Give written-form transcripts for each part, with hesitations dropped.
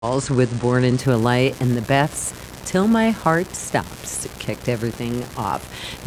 With Born Into a Light, and the Beths Till My Heart Stops kicked everything off.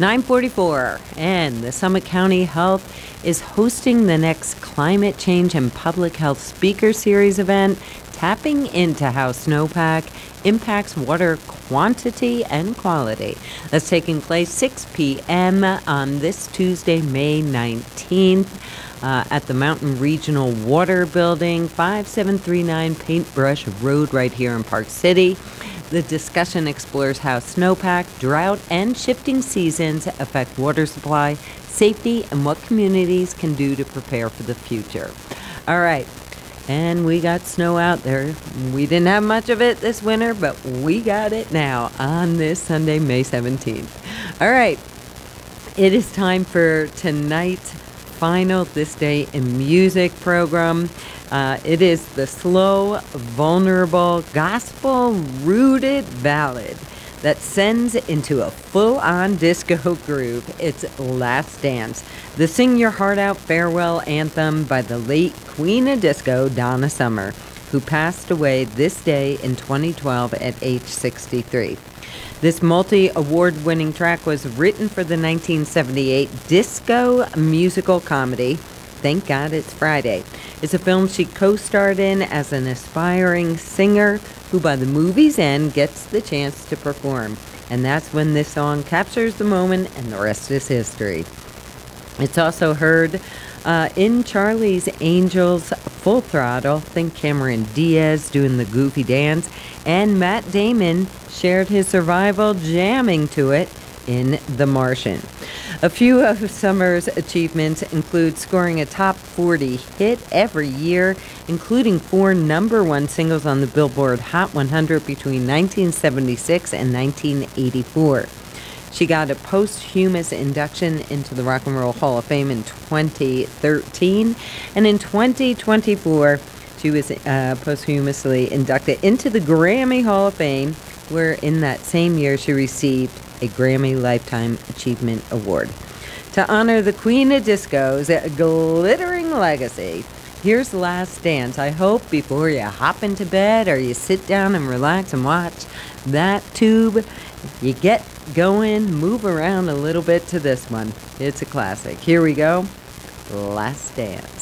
9:44, and the Summit County Health is hosting the next Climate Change and Public Health Speaker Series event, tapping into how snowpack impacts water quantity and quality. That's taking place 6 p.m. on this Tuesday, May 19th. At the Mountain Regional Water Building, 5739 Paintbrush Road, right here in Park City. The discussion explores how snowpack, drought, and shifting seasons affect water supply, safety, and what communities can do to prepare for the future. All right, and we got snow out there. We didn't have much of it this winter, but we got it now on this Sunday, May 17th. All right, it is time for tonight's final This Day in Music program. It is the slow, vulnerable, gospel-rooted ballad that sends into a full-on disco groove. It's Last Dance, the Sing Your Heart Out farewell anthem by the late Queen of Disco, Donna Summer, who passed away this day in 2012 at age 63. This multi-award-winning track was written for the 1978 disco musical comedy, Thank God It's Friday. It's a film she co-starred in as an aspiring singer who by the movie's end gets the chance to perform. And that's when this song captures the moment, and the rest is history. It's also heard in Charlie's Angels Full Throttle. Think Cameron Diaz doing the goofy dance, and Matt Damon shared his survival jamming to it in The Martian. A few of Summer's achievements include scoring a top 40 hit every year, including 4 number 1 singles on the Billboard Hot 100 between 1976 and 1984. She got a posthumous induction into the Rock and Roll Hall of Fame in 2013, and in 2024, she was posthumously inducted into the Grammy Hall of Fame, where in that same year she received a Grammy Lifetime Achievement Award. To honor the Queen of Disco's glittering legacy, here's Last Dance. I hope before you hop into bed or you sit down and relax and watch that tube, you get going, move around a little bit to this one. It's a classic. Here we go. Last Dance.